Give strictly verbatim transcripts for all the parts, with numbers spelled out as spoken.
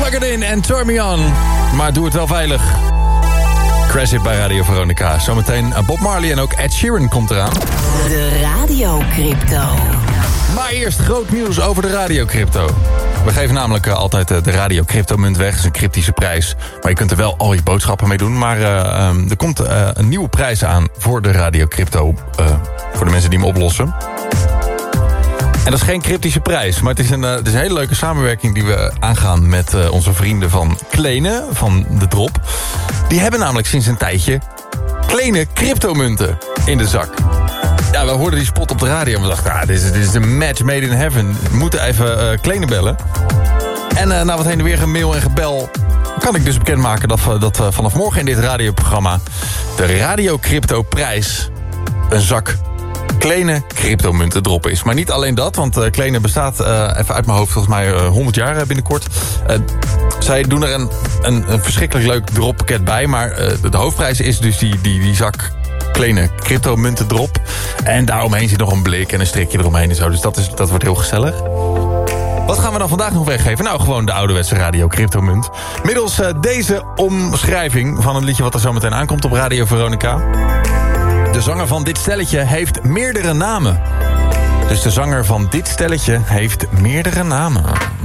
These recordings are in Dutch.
Plug it in en turn me on. Maar doe het wel veilig. Crash It bij Radio Veronica. Zometeen Bob Marley en ook Ed Sheeran komt eraan. De Radio Crypto. Maar eerst groot nieuws over de Radio Crypto. We geven namelijk uh, altijd uh, de Radio Crypto munt weg. Dat is een cryptische prijs. Maar je kunt er wel al je boodschappen mee doen. Maar uh, um, er komt uh, een nieuwe prijs aan voor de Radio Crypto. Uh, voor de mensen die hem oplossen. En dat is geen cryptische prijs. Maar het is een, uh, het is een hele leuke samenwerking die we aangaan met uh, onze vrienden van Kleene. Van de Drop. Die hebben namelijk sinds een tijdje Kleene cryptomunten in de zak. Ja, we hoorden die spot op de radio en we dachten, ah, dit is, dit is een match made in heaven. We moeten even uh, Kleene bellen. En uh, na wat heen en weer gemail en gebel kan ik dus bekendmaken dat, uh, dat uh, vanaf morgen in dit radioprogramma de Radio Crypto prijs een zak Kleene cryptomunten droppen is. Maar niet alleen dat, want uh, Kleene bestaat, uh, even uit mijn hoofd, volgens mij uh, honderd jaar uh, binnenkort. Uh, zij doen er een, een, een verschrikkelijk leuk droppakket bij, maar uh, de, de hoofdprijs is dus die, die, die zak Kleene cryptomunten drop. En daaromheen zit nog een blik en een strikje eromheen en zo. Dus dat, is, dat wordt heel gezellig. Wat gaan we dan vandaag nog weggeven? Nou, gewoon de ouderwetse Radio Cryptomunt. Middels uh, deze omschrijving van een liedje wat er zo meteen aankomt op Radio Veronica. De zanger van dit stelletje heeft meerdere namen. Dus de zanger van dit stelletje heeft meerdere namen.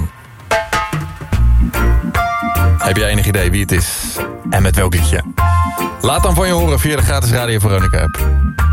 Heb jij enig idee wie het is? En met welk liedje? Laat dan van je horen via de gratis Radio Veronica app.